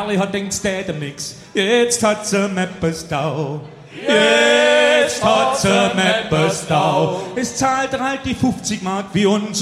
Merli hat denkt, es täte nix. Jetzt hat sie Mepperstau. Jetzt hat sie Mepperstau. Es zahlt er halt die 50 Mark wie uns.